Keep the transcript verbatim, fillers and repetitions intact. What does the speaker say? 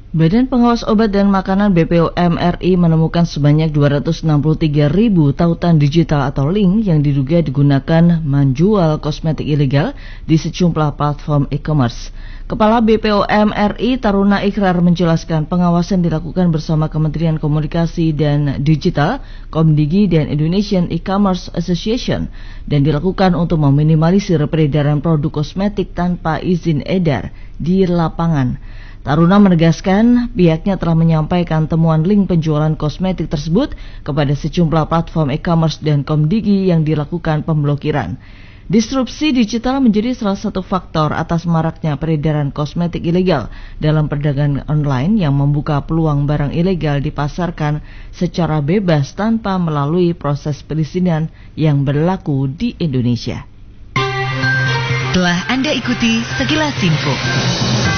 Badan Pengawas Obat dan Makanan B P O M R I menemukan sebanyak dua ratus enam puluh tiga ribu tautan digital atau link yang diduga digunakan menjual kosmetik ilegal di sejumlah platform e-commerce. Kepala B P O M R I Taruna Ikrar menjelaskan pengawasan dilakukan bersama Kementerian Komunikasi dan Digital, Komdigi, dan Indonesian E-Commerce Association dan dilakukan untuk meminimalisir peredaran produk kosmetik tanpa izin edar di lapangan. Taruna menegaskan pihaknya telah menyampaikan temuan link penjualan kosmetik tersebut kepada sejumlah platform e-commerce dan Komdigi yang dilakukan pemblokiran. Disrupsi digital menjadi salah satu faktor atas maraknya peredaran kosmetik ilegal dalam perdagangan online yang membuka peluang barang ilegal dipasarkan secara bebas tanpa melalui proses perizinan yang berlaku di Indonesia. Telah Anda ikuti sekilas info.